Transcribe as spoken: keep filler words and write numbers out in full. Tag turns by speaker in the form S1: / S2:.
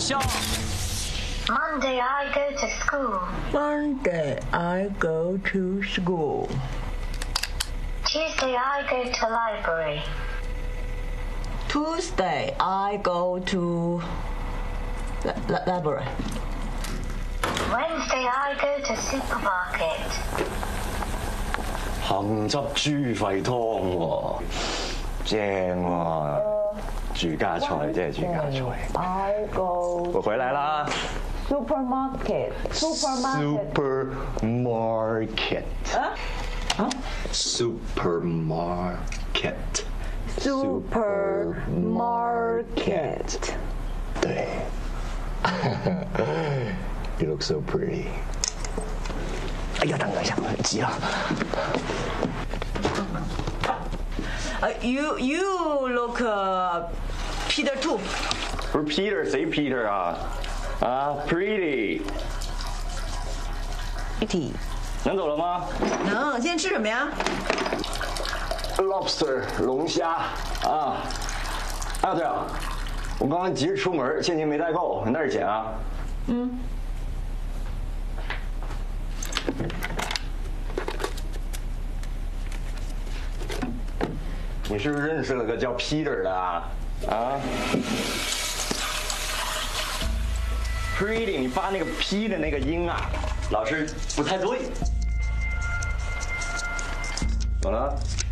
S1: 校。
S2: Monday I go to school.
S3: Monday I go to school.
S2: Tuesday I go to library.
S3: Tuesday I go to li library.
S2: Wednesday I go to supermarket.
S4: 杏汁豬肺湯喎，正喎！住家菜真係住家菜。
S3: I go.
S4: 我回來啦。
S3: Supermarket. Supermarket.
S4: Supermarket.
S3: 啊？啊
S4: ？Supermarket.
S3: Supermarket.
S4: 对。You look so pretty. 哎呀，等我一下，急了。
S3: 呃、uh, ，You you look、uh, Peter too。
S4: 不是 Peter， 谁 Peter 啊？啊 ，Pretty。
S3: Pretty。
S4: 能走了吗？
S3: 能。今天吃什么呀
S4: ？Lobster 龙虾啊。啊，对了，我刚刚急着出门，现金没带够，你那是钱啊？嗯。你是不是认识了个叫 Peter 的啊？啊 ？Pretty， 你发那个 P 的那个音啊，老师不太对。怎么了？